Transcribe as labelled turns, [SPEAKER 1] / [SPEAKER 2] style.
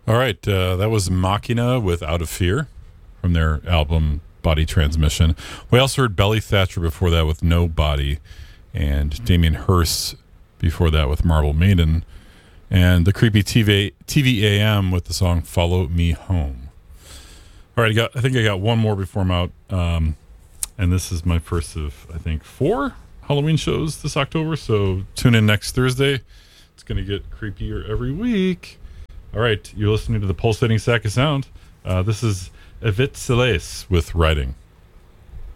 [SPEAKER 1] All right, that was Machina with Out of Fear from their album Body Transmission. We also heard Belly Thatcher before that with No Body, and Damien Hirst before that with Marble Maiden, and the Creepy TVAM with the song Follow Me Home. All right, I think I got one more before I'm out, and this is my first of, I think, 4 Halloween shows this October, so tune in next Thursday. It's going to get creepier every week. All right, you're listening to the Pulsating Sack of Sound. This is Evit Celeste with Writing.